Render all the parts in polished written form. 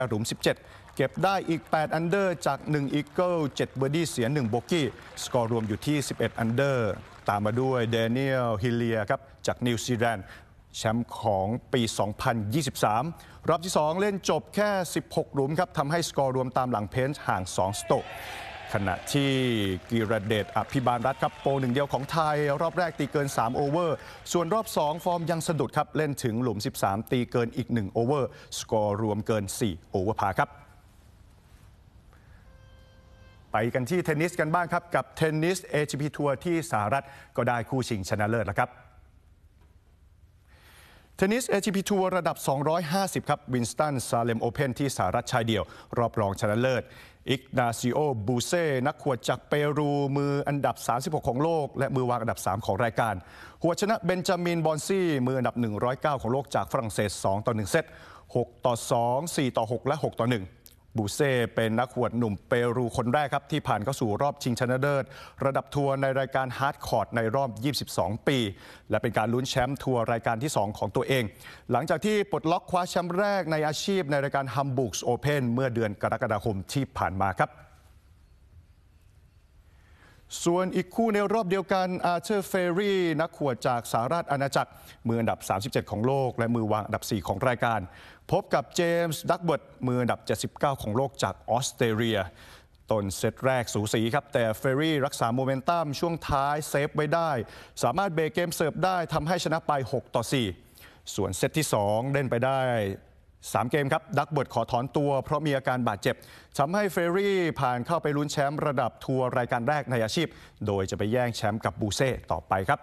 หลุม 17 เก็บได้อีก 8 อันเดอร์จาก 1 อีเกิล 7 เบอร์ดี้เสีย 1 โบกี้สกอร์รวมอยู่ที่ 11 อันเดอร์ตามมาด้วยเดเนียล ฮิลเลียครับจากนิวซีแลนด์แชมป์ของปี 2023 รอบที่ 2 เล่นจบแค่ 16 หลุมครับทำให้สกอร์รวมตามหลังเพนช์ห่าง 2 สโตรกขณะที่กีรเดช อภิบาลรัตน์ครับโปรหนึ่งเดียวของไทยรอบแรกตีเกิน 3 โอเวอร์ส่วนรอบ 2 ฟอร์มยังสะดุดครับเล่นถึงหลุม 13 ตีเกินอีก 1 โอเวอร์สกอร์รวมเกิน 4 โอเวอร์พาร์ครับไปกันที่เทนนิสกันบ้างครับกับเทนนิส ATP ทัวร์ที่สหรัฐก็ได้คู่ชิงชนะเลิศแล้วครับเทนนิส ATP ทัวร์ระดับ 250 ครับวินสตัน ซาเลมโอเพ่นที่สหรัฐชายเดี่ยวรอบรองชนะเลิศอิกนาซิโอ บูเซ่นักขวดจากเปรูมืออันดับ 36 ของโลกและมือวางอันดับ 3 ของรายการหัวชนะเบนจามิน บอนซี่มืออันดับ 109 ของโลกจากฝรั่งเศส 2-1 เซต 6-2 4-6 และ 6-1บูเซ่เป็นนักขวดหนุ่มเปรูคนแรกครับที่ผ่านเข้าสู่รอบชิงชนะเลิศระดับทัวร์ในรายการฮาร์ดคอร์ตในรอบ 22 ปีและเป็นการลุ้นแชมป์ทัวร์รายการที่ 2 ของตัวเองหลังจากที่ปลดล็อกคว้าแชมป์แรกในอาชีพในรายการฮัมบูร์กโอเพ่นเมื่อเดือนกรกฎาคมที่ผ่านมาครับส่วนอีกคู่ในรอบเดียวกันอาร์เธอร์ เฟรี่นักขวดจากสหรัฐอาณาจักรมืออันดับ 37 ของโลกและมือวางอันดับ 4 ของรายการพบกับเจมส์ ดักเบิร์ตมืออันดับ 79 ของโลกจากออสเตรเลียต้นเซตแรกสูสีครับแต่เฟรี่รักษาโมเมนตัมช่วงท้ายเซฟไว้ได้สามารถเบรกเกมเสิร์ฟได้ทำให้ชนะไป 6-4 ส่วนเซตที่ 2 เล่นไปได้3 เกมครับดักเบิร์ตขอถอนตัวเพราะมีอาการบาดเจ็บทำให้เฟรี่ผ่านเข้าไปลุ้นแชมป์ระดับทัวร์รายการแรกในอาชีพโดยจะไปแย่งแชมป์กับบูเซ่ต่อไปครับ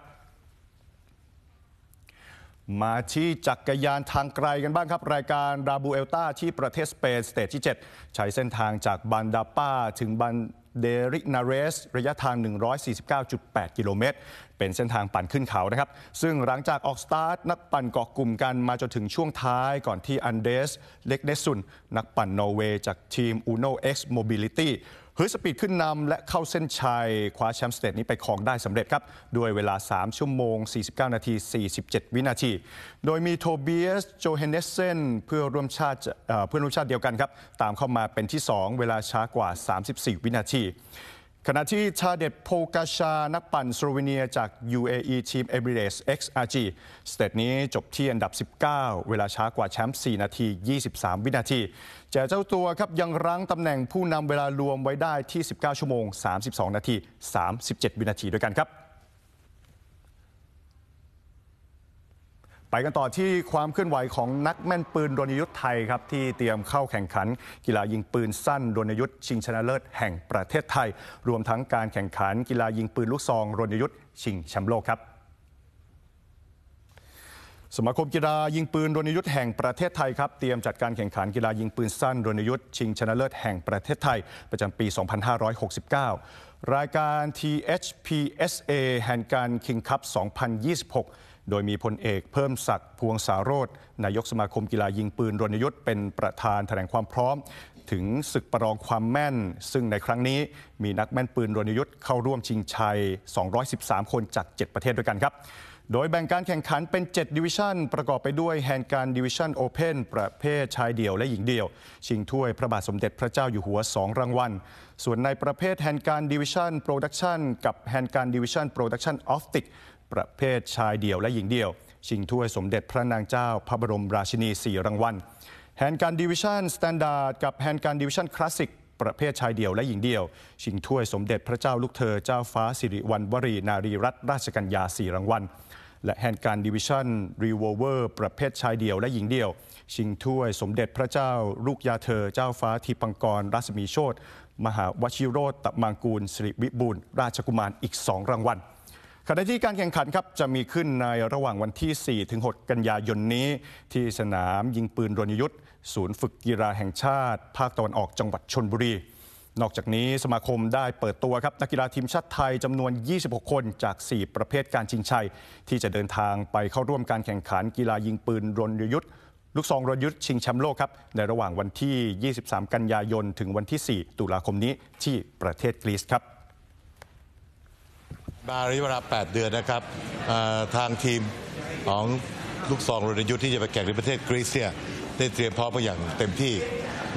มาที่จักรยานทางไกลกันบ้างครับรายการราบูเอลตาที่ประเทศสเปนสเตจที่ 7 ใช้เส้นทางจากบันดาป้าถึงบันเดรินาเรสระยะทาง 149.8 กิโลเมตรเป็นเส้นทางปั่นขึ้นเขานะครับซึ่งหลังจากออกสตาร์ทนักปั่นเกาะกลุ่มกันมาจนถึงช่วงท้ายก่อนที่อันเดส เล็กเนสซุนนักปั่นนอร์เวย์จากทีม Uno X Mobilityฮึดสปีดขึ้นนำและเข้าเส้นชัยคว้าแชมป์สเตจนี้ไปครองได้สำเร็จครับด้วยเวลา3 ชั่วโมง 49 นาที 47 วินาทีโดยมีโทเบียส โจเฮนเนสเซนเพื่อนร่วมชาติเดียวกันครับตามเข้ามาเป็นที่ 2 เวลาช้ากว่า 34 วินาทีขณะที่ทาเดต โพกาชานักปั่นสโลวีเนียจาก UAE ทีม Emirates XRG สเตจนี้จบที่อันดับ 19 เวลาช้ากว่าแชมป์ 4 นาที 23 วินาทีแต่เจ้าตัวครับยังรั้งตำแหน่งผู้นำเวลารวมไว้ได้ที่ 19 ชั่วโมง 32 นาที 37 วินาทีด้วยกันครับไปกันต่อที่ความเคลื่อนไหวของนักแม่นปืนรณยุทธ์ไทยครับที่เตรียมเข้าแข่งขันกีฬายิงปืนสั้นรณยุทธ์ชิงชนะเลิศแห่งประเทศไทยรวมทั้งการแข่งขันกีฬายิงปืนลูกซองรณยุทธ์ชิงแชมป์โลกครับสมาคมกีฬายิงปืนรณยุทธ์แห่งประเทศไทยครับเตรียมจัดการแข่งขันกีฬายิงปืนสั้นรณยุทธ์ชิงชนะเลิศแห่งประเทศไทยประจำปี 2569 รายการ THPSA แห่งการคิงคัพ 2026 โดยมีพลเอกเพิ่มศักดิ์พวงสาโรจน์นายกสมาคมกีฬายิงปืนรณยุทธ์เป็นประธานแถลงความพร้อมถึงศึกประลองความแม่นซึ่งในครั้งนี้มีนักแม่นปืนรณยุทธ์เข้าร่วมชิงชัย 213 คนจาก 7 ประเทศด้วยกันครับโดยแบ่งการแข่งขันเป็น 7 ดิวิชั่นประกอบไปด้วยแฮนด์การดิวิชั่นโอเพ่นประเภทชายเดี่ยวและหญิงเดี่ยวชิงถ้วยพระบาทสมเด็จพระเจ้าอยู่หัว 2 รางวัลส่วนในประเภทแฮนด์การดิวิชั่นโปรดักชันกับแฮนด์การดิวิชั่นโปรดักชันออฟติกประเภทชายเดี่ยวและหญิงเดี่ยวชิงถ้วยสมเด็จพระนางเจ้าพระบรมราชินี 4 รางวัลแฮนด์การดิวิชั่นสแตนดาร์ดกับแฮนด์การดิวิชั่นคลาสสิกประเภทชายเดี่ยวและหญิงเดี่ยวชิงถ้วยสมเด็จพระเจ้าลูกเธอเจ้าฟ้าสิริวัณวรีนารีรัตนราชกัญญา 4 รางวัลและแฮนด์การดิวิชั่นรีโวเวอร์ประเภทชายเดี่ยวและหญิงเดี่ยวชิงถ้วยสมเด็จพระเจ้าลูกยาเธอเจ้าฟ้าทิพังกรรัศมีโชติมหาวชิโรจน์ตะมังกูลสิริวิบูลย์ราชกุมารอีก 2 รางวัลขณะที่การแข่งขันครับจะมีขึ้นในระหว่างวันที่ 4-6 กันยายนนี้ที่สนามยิงปืนรณยุทธ์ศูนย์ฝึกกีฬาแห่งชาติภาคตะวันออกจังหวัดชลบุรีนอกจากนี้สมาคมได้เปิดตัวครับนักกีฬาทีมชาติไทยจำนวน 26 คนจาก 4 ประเภทการชิงชัยที่จะเดินทางไปเข้าร่วมการแข่งขันกีฬายิงปืนรณยุทธ์ลูกซองรณยุทธ์ชิงแชมป์โลกครับในระหว่างวันที่ 23 กันยายนถึงวันที่ 4 ตุลาคมนี้ที่ประเทศกรีซครับมาระยะเวลา 8 เดือนนะครับทางทีมของลูกซองรณยุทธ์ที่จะไปแข่งในประเทศกรีซเนี่ยได้เตรียมพร้อมมาอย่างเต็มที่